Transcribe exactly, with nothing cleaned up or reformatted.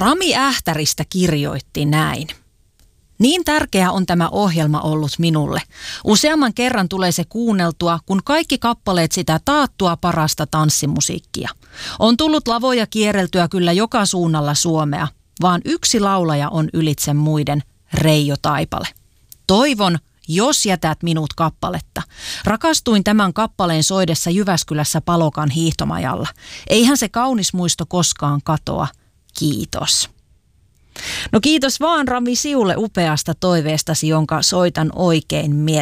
Rami Ähtäristä kirjoitti näin. Niin tärkeä on tämä ohjelma ollut minulle. Useamman kerran tulee se kuunneltua, kun kaikki kappaleet sitä taattua parasta tanssimusiikkia. On tullut lavoja kierreltyä kyllä joka suunnalla Suomea, vaan yksi laulaja on ylitse muiden, Reijo Taipale. Toivon, jos jätät minut kappaletta. Rakastuin tämän kappaleen soidessa Jyväskylässä Palokan hiihtomajalla. Eihän se kaunis muisto koskaan katoa. Kiitos. No kiitos vaan Rami siulle upeasta toiveestasi, jonka soitan oikein mielelläni.